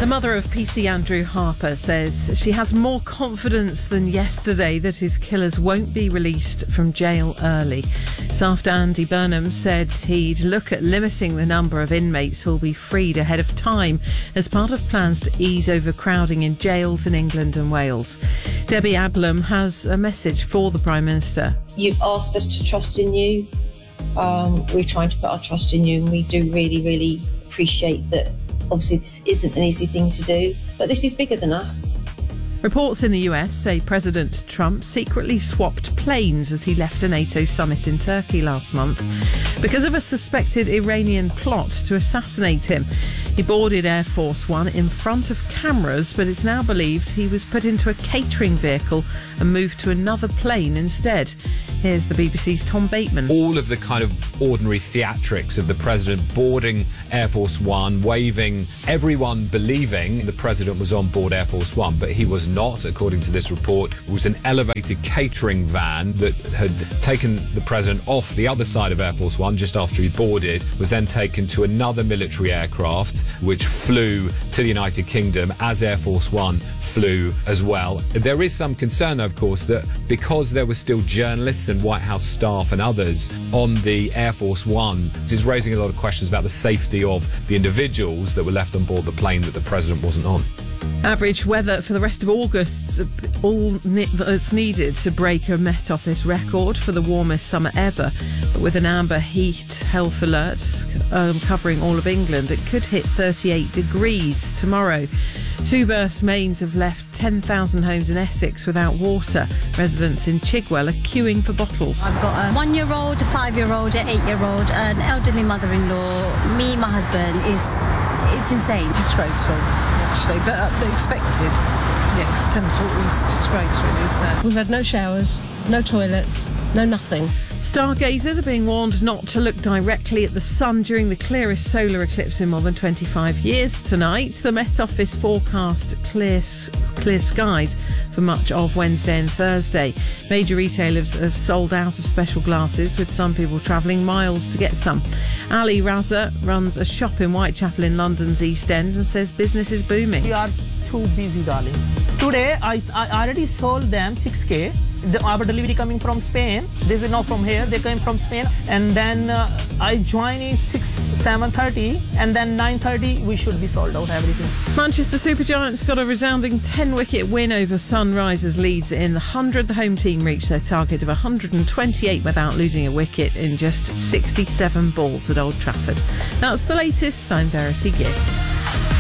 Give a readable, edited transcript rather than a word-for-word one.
The mother of PC Andrew Harper says she has more confidence than yesterday that his killers won't be released from jail early. SAFT Andy Burnham said he'd look at limiting the number of inmates who'll be freed ahead of time as part of plans to ease overcrowding in jails in England and Wales. Debbie Adlam has a message for the Prime Minister. You've asked us to trust in you. We're trying to put our trust in you, and we do really, really appreciate that. Obviously, this isn't an easy thing to do, but this is bigger than us. Reports in the US say President Trump secretly swapped planes as he left a NATO summit in Turkey last month because of a suspected Iranian plot to assassinate him. He boarded Air Force One in front of cameras, but it's now believed he was put into a catering vehicle and moved to another plane instead. Here's the BBC's Tom Bateman. All of the kind of ordinary theatrics of the president boarding Air Force One, waving, everyone believing the president was on board Air Force One, but he was not, according to this report. It was an elevated catering van that had taken the president off the other side of Air Force One just after he boarded, was then taken to another military aircraft which flew to the United Kingdom as Air Force One flew as well. There is some concern, of course, that because there were still journalists and White House staff and others on the Air Force One, it is raising a lot of questions about the safety of the individuals that were left on board the plane that the president wasn't on. Average weather for the rest of August, all that's needed to break a Met Office record for the warmest summer ever. But with an amber heat health alert covering all of England, it could hit 38 degrees tomorrow. Two burst mains have left 10,000 homes in Essex without water. Residents in Chigwell are queuing for bottles. I've got a 1-year-old, a 5-year-old, an 8-year-old, an elderly mother-in-law. Me, my husband, it's insane. Disgraceful, actually, but expected. Yeah, because Thames Water is disgrace, really, isn't it? We've had no showers, no toilets, no nothing. Stargazers are being warned not to look directly at the sun during the clearest solar eclipse in more than 25 years tonight. The Met Office forecast clear skies for much of Wednesday and Thursday. Major retailers have sold out of special glasses, with some people travelling miles to get some. Ali Raza runs a shop in Whitechapel in London's East End and says business is booming. We are too busy, darling. Today, I already sold them 6K. Our delivery coming from Spain. This is not from here. They came from Spain. And then I join it 7:30, and then 9:30 we should be sold out everything. Manchester Supergiants got a resounding 10-wicket win over Sunrisers Leeds in the 100. The home team reached their target of 128 without losing a wicket in just 67 balls at Old Trafford. That's the latest. I'm Verity Gibb.